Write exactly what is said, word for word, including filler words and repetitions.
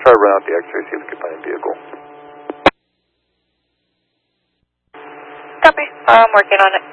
try to run out the X-ray, see if we can find a vehicle. Copy. I'm working on it.